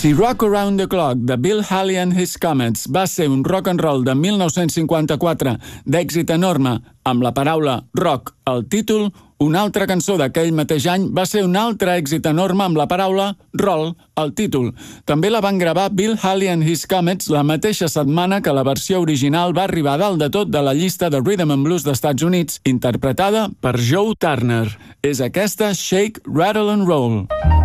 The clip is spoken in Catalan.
Si Rock Around the Clock de Bill Haley and His Comets va ser un rock and roll de 1954 d'èxit enorme amb la paraula rock al títol, una altra cançó d'aquell mateix any va ser un altre èxit enorme amb la paraula roll al títol. També la van gravar Bill Haley and His Comets la mateixa setmana que la versió original va arribar dalt de tot de la llista de Rhythm and Blues d'Estats Units, interpretada per Joe Turner. És aquesta Shake, Rattle and Roll.